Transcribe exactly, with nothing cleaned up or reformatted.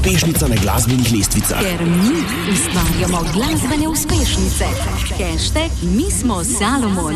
uspešnica na glasbenih lestvicah. Ker mi ustvarjamo glasbene uspešnice. Hashtag Mi smo Salomon.